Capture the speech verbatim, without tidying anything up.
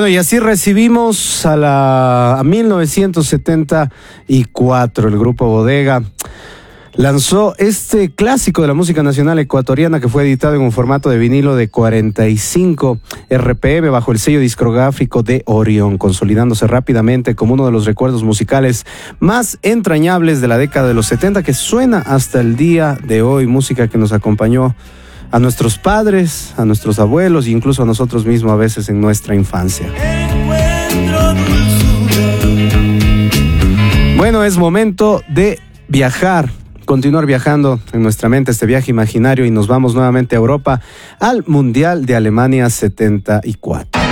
Bueno, y así recibimos a la a mil novecientos setenta y cuatro. El grupo Bodega lanzó este clásico de la música nacional ecuatoriana que fue editado en un formato de vinilo de cuarenta y cinco R P M bajo el sello discográfico de Orión, consolidándose rápidamente como uno de los recuerdos musicales más entrañables de la década de los setenta, que suena hasta el día de hoy, música que nos acompañó a nuestros padres, a nuestros abuelos e incluso a nosotros mismos a veces en nuestra infancia. Bueno, es momento de viajar, continuar viajando en nuestra mente este viaje imaginario, y nos vamos nuevamente a Europa, al Mundial de Alemania setenta y cuatro.